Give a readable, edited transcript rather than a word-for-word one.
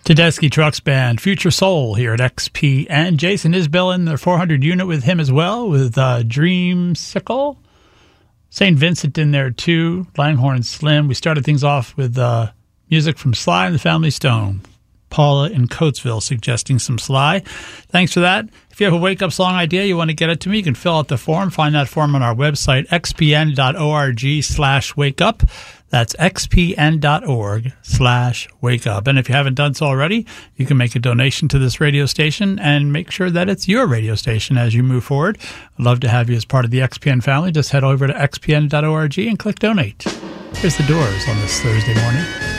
Tedeschi Trucks Band, Future Soul here at XP, and Jason Isbell in their 400 unit with him as well, with Dreamsicle. St. Vincent in there too, Langhorne Slim. We started things off with music from Sly and the Family Stone. Paula in Coatesville suggesting some Sly. Thanks for that. If you have a wake-up song idea, you want to get it to me, you can fill out the form. Find that form on our website, xpn.org/wakeup. That's xpn.org/wakeup. And if you haven't done so already, you can make a donation to this radio station and make sure that it's your radio station as you move forward. I'd love to have you as part of the XPN family. Just head over to xpn.org and click donate. Here's the Doors on this Thursday morning.